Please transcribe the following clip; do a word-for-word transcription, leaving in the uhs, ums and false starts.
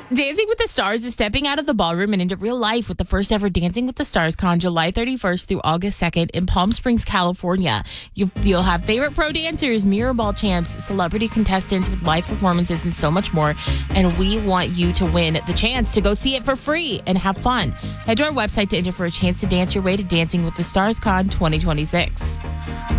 Dancing with the Stars is stepping out of the ballroom and into real life with the first ever Dancing with the Stars Con, July thirty-first through August second in Palm Springs, California. You, you'll have favorite pro dancers, mirror ball champs, celebrity contestants with live performances, and so much more. And we want you to win the chance to go see it for free and have fun. Head to our website to enter for a chance to dance your way to Dancing with the Stars Con twenty twenty-six.